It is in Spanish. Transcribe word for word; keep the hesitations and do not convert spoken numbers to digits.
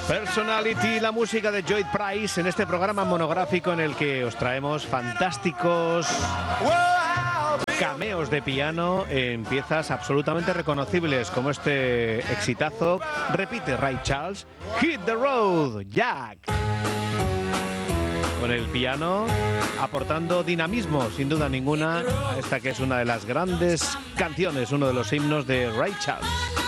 Personality, la música de Joy Price en este programa monográfico en el que os traemos fantásticos cameos de piano en piezas absolutamente reconocibles como este exitazo. Repite Ray Charles, Hit the Road, Jack. Con el piano aportando dinamismo, sin duda ninguna, a esta que es una de las grandes canciones, uno de los himnos de Ray Charles.